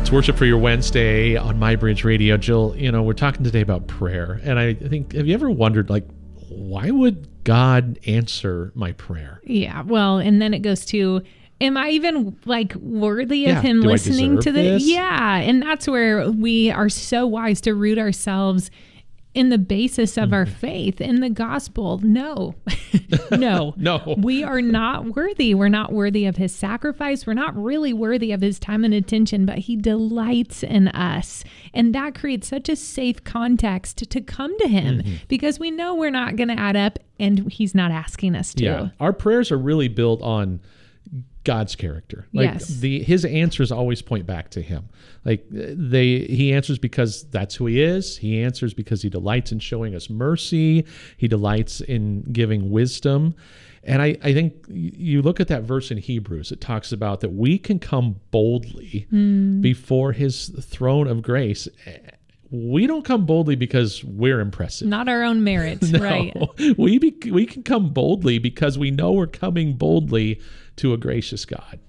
It's Worship for Your Wednesday on MyBridge Radio. Jill, we're talking today about prayer. And I think, have you ever wondered, why would God answer my prayer? Yeah, well, and then it goes to, am I even worthy of him do I listening to deserve this? Yeah, and that's where we are so wise to root ourselves in the basis of our faith in the gospel. No, No. We are not worthy. We're not worthy of his sacrifice. We're not really worthy of his time and attention, but he delights in us. And that creates such a safe context to come to him because we know we're not going to add up and he's not asking us to. Yeah. Our prayers are really built on God's character. Yes. His answers always point back to him. He answers because that's who he is. He answers because he delights in showing us mercy. He delights in giving wisdom. And I think you look at that verse in Hebrews, it talks about that we can come boldly before his throne of grace. We don't come boldly because we're impressive. Not our own merits, No. right? We can come boldly because we know we're coming boldly to a gracious God.